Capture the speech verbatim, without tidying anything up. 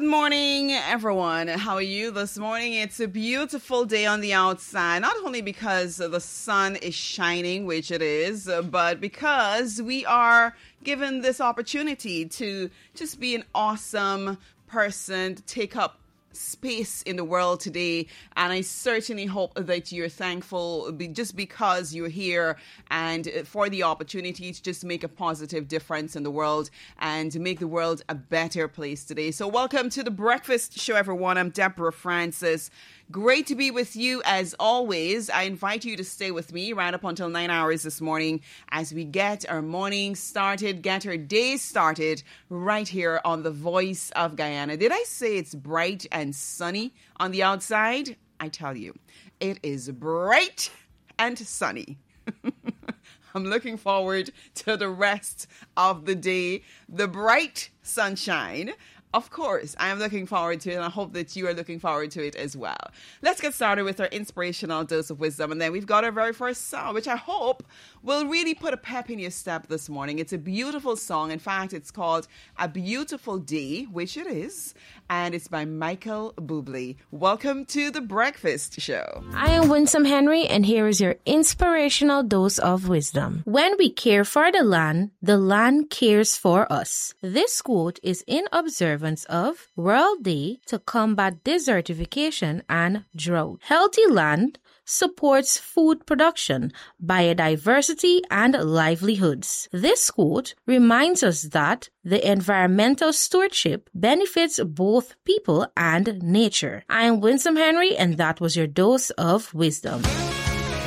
Good morning, everyone. How are you this morning? It's a beautiful day on the outside, not only because the sun is shining, which it is, but because we are given this opportunity to just be an awesome person, to take up space in the world today. And I certainly hope that you're thankful just because you're here and for the opportunity to just make a positive difference in the world and make the world a better place today. So welcome to the Breakfast Show, everyone. I'm Deborah Francis. Great to be with you as always. I invite you to stay with me right up until nine hours this morning as we get our morning started, get our day started right here on the Voice of Guyana. Did I say it's bright and sunny on the outside? I tell you, it is bright and sunny. I'm looking forward to the rest of the day. The bright sunshine. Of course, I am looking forward to it, and I hope that you are looking forward to it as well. Let's get started with our inspirational dose of wisdom, and then we've got our very first song, which I hope will really put a pep in your step this morning. It's a beautiful song. In fact, it's called A Beautiful Day, which it is, and it's by Michael Bublé. Welcome to the Breakfast Show. I am Winsome Henry, and here is your inspirational dose of wisdom. When we care for the land, the land cares for us. This quote is in observance of World Day to combat desertification and drought. Healthy land supports food production, biodiversity, and livelihoods. This quote reminds us that the environmental stewardship benefits both people and nature. I am Winsome Henry, and that was your dose of wisdom.